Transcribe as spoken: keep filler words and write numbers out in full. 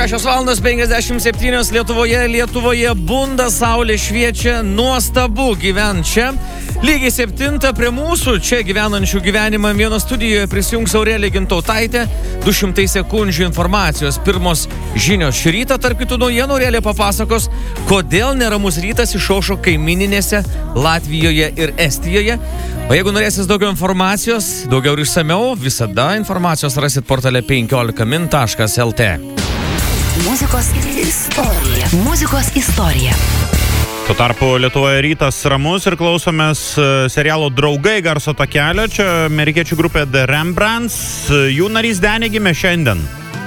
šešios valandos penkiasdešimt septynios Lietuvoje, Lietuvoje bunda, saulė šviečia, nuostabu gyvent čia. Lygiai septintą prie mūsų čia gyvenančių gyvenimą vieno studijoje prisijungs Aurelija Gintautaitė. du šimtai sekundžių informacijos. Pirmos žinios šį rytą, tarp kitų naujienų, Aurelija papasakos, kodėl neramus rytas išaušo kaimininėse Latvijoje ir Estijoje. O jeigu norėsis daugiau informacijos, daugiau ir išsamiau, visada informacijos rasit portale penkiolika min taškas el te. Muzikos istorija. Muzikos istorija. Tuo tarpu Lietuvoje rytas ramus ir klausomės serialo Draugai garso takelio. Čia amerikiečių grupė The Rembrandts. Jų narys Denė gimė šiandien.